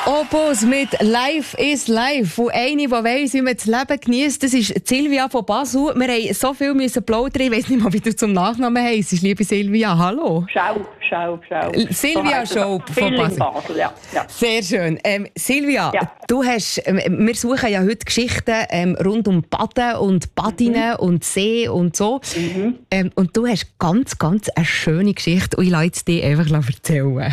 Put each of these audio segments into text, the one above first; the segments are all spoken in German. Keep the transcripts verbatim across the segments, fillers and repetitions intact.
Opus mit «Life is Life». Und eine, die weiss, wie man das Leben genießt, das ist Silvia von Basel. Wir mussten so viel müssen plaudern. Ich weiss nicht mal, wie du zum Nachnamen heisst. Liebe Silvia, hallo. Schaub, Schaub, Schaub. Silvia so Schaub von Basel. Basel ja. Ja. Sehr schön. Ähm, Silvia, ja. du hast, ähm, wir suchen ja heute Geschichten ähm, rund um Baden und Badinnen mhm. und See und so. Mhm. Ähm, und du hast ganz, ganz eine schöne Geschichte. Und ich lasse dir einfach erzählen.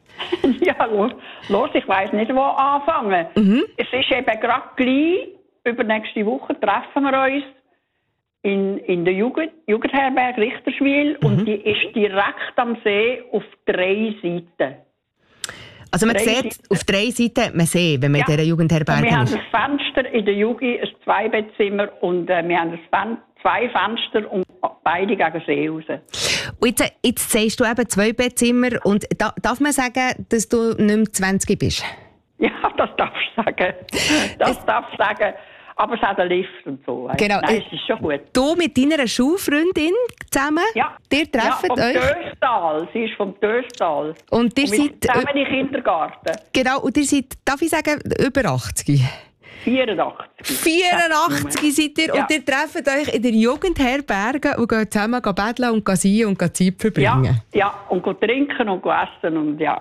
Ja, los, los, ich weiss nicht, wo anfangen. Mhm. Es ist eben gerade gleich, übernächste Woche treffen wir uns in, in der Jugend, Jugendherberge Richterswil mhm. und die ist direkt am See auf drei Seiten. Also man drei sieht, Seiten. Auf drei Seiten hat man See, wenn man ja. in dieser Jugendherberge ist. Wir haben ein Fenster in der Jugend, ein Zweibettzimmer und äh, wir haben ein Fen- zwei Fenster und beide gegen den See raus. Und jetzt, jetzt sagst du eben zwei Bettzimmer und da, darf man sagen, dass du nicht mehr zwanzig bist? Ja, das darfst du sagen. Das darfst du sagen. Aber es hat einen Lift und so. Genau. Nein, es ist schon gut. Du mit deiner Schulfreundin zusammen? Ja. Ihr trefft ja, vom euch? Döstal. Sie ist vom Döstal. Und ihr und wir seid... zusammen in den Kindergarten. Genau. Und ihr seid, darf ich sagen, über achtzig? vierundachtzig. vierundachtzig seid ihr ja. Und ihr trefft euch in der Jugendherberge und geht zusammen betteln und sein und Zeit verbringen. Ja, ja, und geht trinken und essen und ja.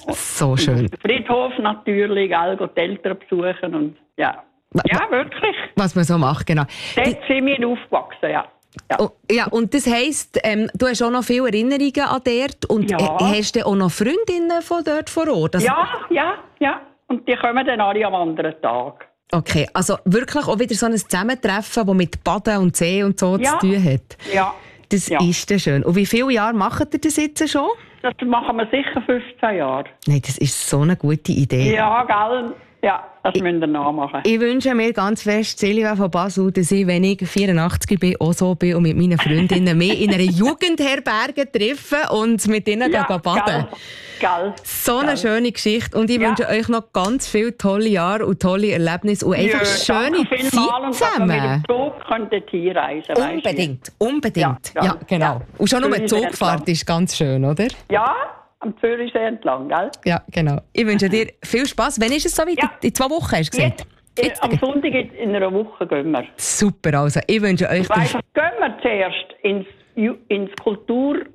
So schön. Und Friedhof natürlich, gell, die Eltern besuchen und ja. Ja, wirklich. Was man so macht, genau. Dort sind wir aufgewachsen, ja. Ja. Oh, ja, und das heisst, ähm, du hast auch noch viele Erinnerungen an dort und ja. äh, hast du auch noch Freundinnen von dort vor Ort? Also, ja, ja, ja. Und die kommen dann alle am anderen Tag. Okay, also wirklich auch wieder so ein Zusammentreffen, das mit Baden und See und so ja. zu tun hat. Ja. Das ja. ist dann schön. Und wie viele Jahre macht ihr das jetzt schon? Das machen wir sicher fünfzehn Jahre. Nein, das ist so eine gute Idee. Ja, gell? Ja, das müssen wir nachmachen. Ich wünsche mir ganz fest, Silvia von Basel, dass ich, wenn ich vierundachtzig bin, auch so bin und mit meinen Freundinnen mehr in einer Jugendherberge treffe und mit ihnen ja, baden. Gell. So eine gell. schöne Geschichte. Und ich ja. wünsche euch noch ganz viele tolle Jahre und tolle Erlebnisse und einfach ja, schöne Zeit zusammen. Mit dem Zug könntet hier reisen. Unbedingt, unbedingt. Ja, ja, genau. Ja. Und schon nur die Zugfahrt ist ganz schön, oder? Ja. Am Zürichsee entlang, gell? Ja, genau. Ich wünsche dir viel Spass. Wann ist es so weit? Ja. In zwei Wochen, hast du gesagt? Jetzt, Jetzt, am Sonntag in einer Woche gehen wir. Super, also ich wünsche euch... Weißt du, gehen wir zuerst ins, ins Kulturhaus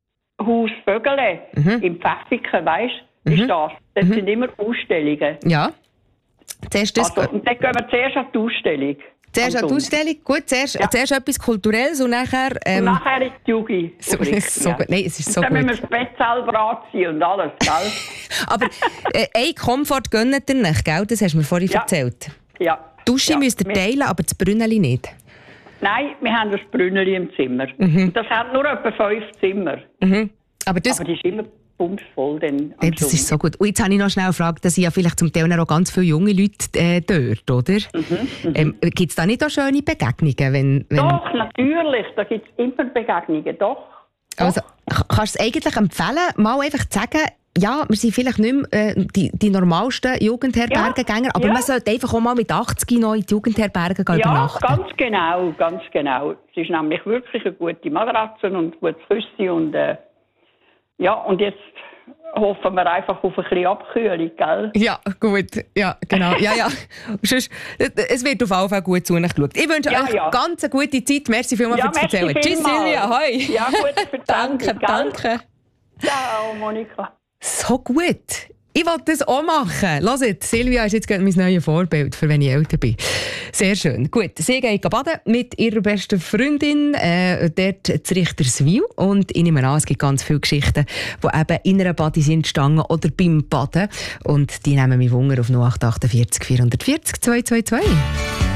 Vögele mhm. im Pfäffiken, weißt du? Mhm. Ist das. Das mhm. sind immer Ausstellungen. Ja. Zuerst das... Also, und dann gehen wir zuerst an die Ausstellung. Zuerst an die Ausstellung, gut, zuerst, ja. zuerst etwas Kulturelles und nachher... Ähm, und nachher in die Jugend. So, so gut. Nein, es ist so dann gut. Dann müssen wir Spezialbrat sein und alles, gell? Aber äh, ein Komfort gönnt ihr nicht, gell? Das hast du mir vorhin ja. erzählt. Ja. Die Dusche ja. müsst ihr teilen, aber das Brünneli nicht. Nein, wir haben das Brünneli im Zimmer. Mhm. Das hat nur etwa fünf Zimmer. Mhm. Aber, das aber die ist immer... bumsvoll. Dann ja, das ist so gut. Und jetzt habe ich noch schnell gefragt, dass ich ja vielleicht zum Teil auch ganz viele junge Leute äh, dort, oder? Mhm, ähm, gibt es da nicht auch schöne Begegnungen? Wenn, wenn doch, natürlich. Da gibt es immer Begegnungen, doch. Also, kannst du es eigentlich empfehlen, mal einfach zu sagen, ja, wir sind vielleicht nicht mehr äh, die, die normalsten Jugendherbergengänger, ja, aber ja. man sollte einfach auch mal mit achtzig noch in die Jugendherberge gehen ja, übernachten. Ja, ganz genau, ganz genau. Es ist nämlich wirklich eine gute Matratze und gutes Küsschen und äh, ja, und jetzt hoffen wir einfach auf ein bisschen Abkühlung, gell? Ja, gut. Ja, genau. Ja, ja. Sonst, es wird auf jeden Fall gut zu euch geschaut. Ich wünsche ja, euch ja. ganz eine gute Zeit. Merci vielmals ja, fürs Erzählen. Tschüss, Silvia. Hoi. Ja, gut. Danke, danke. Ciao, Monika. So gut. Ich wollte das auch machen. Hört, Silvia ist jetzt mein neues Vorbild, für wenn ich älter bin. Sehr schön. Gut, sie geht baden mit ihrer besten Freundin, äh, dort zu Richterswil. Und ich nehme an, es gibt ganz viele Geschichten, die eben in einer Badi sind gestanden oder beim Baden. Und die nehmen mich Wunder auf null acht acht vier vier vier vier zwei zwei zwei.